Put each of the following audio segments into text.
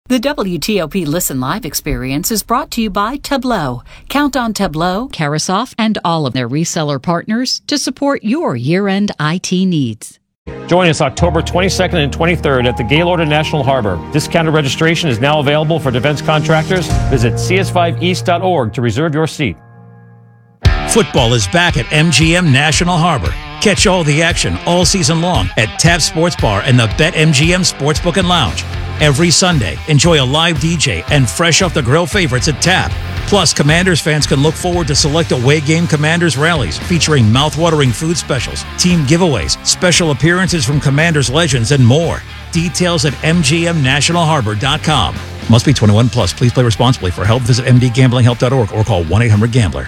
The WTOP Listen Live experience is brought to you by Tableau. Count on Tableau, Carasoft, and all of their reseller partners to support your year-end IT needs. Join us October 22nd and 23rd at the Gaylord at National Harbor. Discounted registration is now available for defense contractors. Visit cs5east.org to reserve your seat. Football is back at MGM National Harbor. Catch all the action all season long at Tap Sports Bar and the BetMGM Sportsbook and Lounge. Every Sunday, enjoy a live DJ and fresh off the grill favorites at Tap. Plus, Commanders fans can look forward to select away game Commanders rallies featuring mouth-watering food specials, team giveaways, special appearances from Commanders legends, and more. Details at mgmnationalharbor.com. Must be 21 plus. Please play responsibly. For help, visit mdgamblinghelp.org or call 1-800-GAMBLER.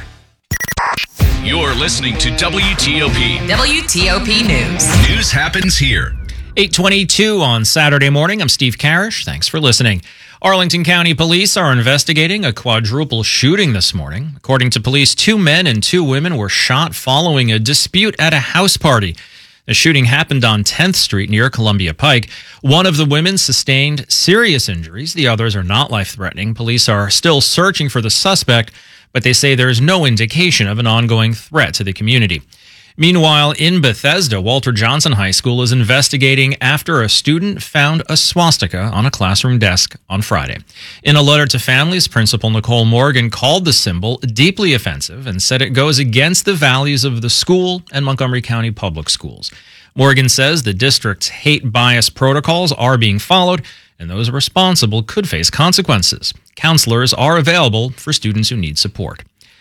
You're listening to WTOP. WTOP News. News happens here. 8:22 on Saturday morning. I'm Steve Karish. Thanks for listening. Arlington County Police are investigating a quadruple shooting this morning. According to police, 2 men and 2 women were shot following a dispute at a house party. The shooting happened on 10th Street near Columbia Pike. One of the women sustained serious injuries. The others are not life-threatening. Police are still searching for the suspect, but they say there is no indication of an ongoing threat to the community. Meanwhile, in Bethesda, Walter Johnson High School is investigating after a student found a swastika on a classroom desk on Friday. In a letter to families, Principal Nicole Morgan called the symbol deeply offensive and said it goes against the values of the school and Montgomery County Public Schools. Morgan says the district's hate bias protocols are being followed, and those responsible could face consequences. Counselors are available for students who need support.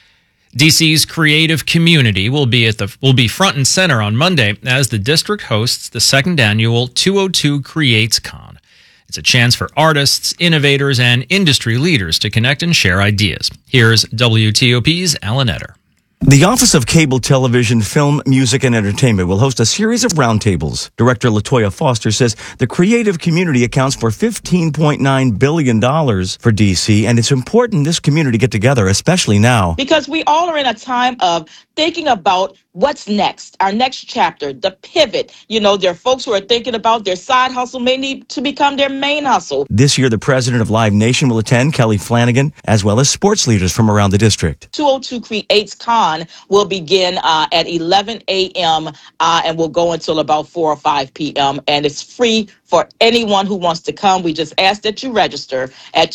DC's creative community will be front and center on Monday as the district hosts the second annual 202 Creates Con. It's a chance for artists, innovators, and industry leaders to connect and share ideas. Here's WTOP's Alan Etter. The Office of Cable Television, Film, Music, and Entertainment will host a series of roundtables. Director LaToya Foster says the creative community accounts for $15.9 billion for DC, and it's important this community get together, especially now. Because we all are in a time of thinking about what's next, our next chapter, the pivot. You know, there are folks who are thinking about their side hustle may need to become their main hustle. This year, the president of Live Nation will attend, Kelly Flanagan, as well as sports leaders from around the district. 202 Creates Con will begin at 11 a.m. And will go until about 4 or 5 p.m. And it's free for anyone who wants to come. We just ask that you register at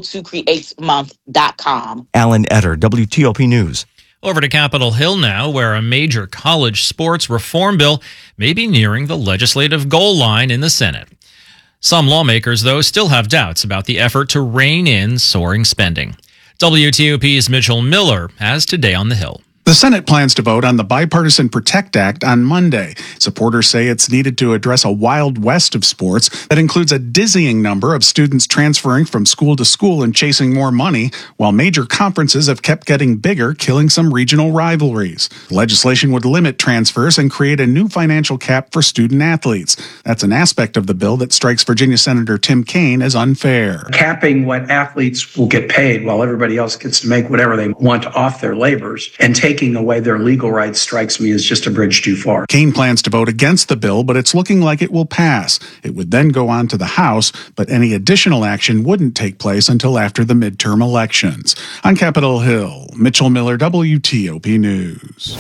202createsmonth.com. Alan Etter, WTOP News. Over to Capitol Hill now, where a major college sports reform bill may be nearing the legislative goal line in the Senate. Some lawmakers, though, still have doubts about the effort to rein in soaring spending. WTOP's Mitchell Miller has Today on the Hill. The Senate plans to vote on the Bipartisan Protect Act on Monday. Supporters say it's needed to address a wild west of sports that includes a dizzying number of students transferring from school to school and chasing more money, while major conferences have kept getting bigger, killing some regional rivalries. The legislation would limit transfers and create a new financial cap for student athletes. That's an aspect of the bill that strikes Virginia Senator Tim Kaine as unfair. Capping what athletes will get paid while everybody else gets to make whatever they want off their labors and taking away their legal rights strikes me as just a bridge too far. Kaine plans to vote against the bill, but it's looking like it will pass. It would then go on to the House, but any additional action wouldn't take place until after the midterm elections. On Capitol Hill, Mitchell Miller, WTOP News.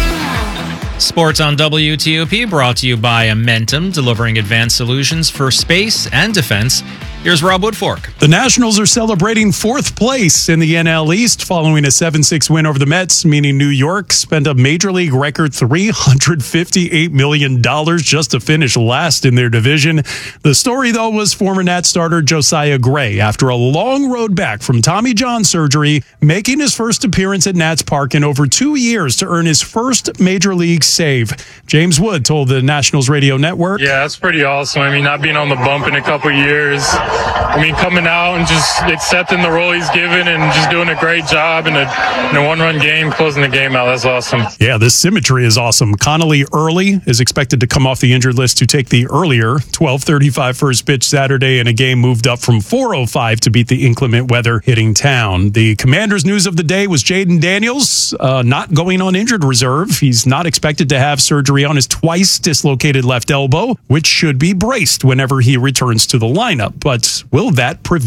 Sports on WTOP brought to you by Amentum, delivering advanced solutions for space and defense. Here's Rob Woodfork. The Nationals are celebrating 4th place in the NL East following a 7-6 win over the Mets, meaning New York spent a Major League record $358 million just to finish last in their division. The story, though, was former Nats starter Josiah Gray, after a long road back from Tommy John surgery, making his first appearance at Nats Park in over 2 years to earn his first Major League save. James Wood told the Nationals radio network. Yeah, that's pretty awesome. I mean, not being on the bump in a couple years. I mean, coming out and just accepting the role he's given and just doing a great job in a one-run game, closing the game out. That's awesome. Yeah, this symmetry is awesome. Connolly Early is expected to come off the injured list to take the earlier 12:35 first pitch Saturday in a game moved up from 4:05 to beat the inclement weather hitting town. The Commanders' news of the day was Jaden Daniels not going on injured reserve. He's not expected to have surgery on his twice dislocated left elbow, which should be braced whenever he returns to the lineup. But will that prevent